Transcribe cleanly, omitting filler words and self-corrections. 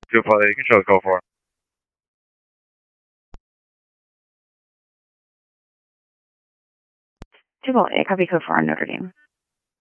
2 Pilot, you can show us go for it. Two Pilot, copy code 4 on Notre Dame.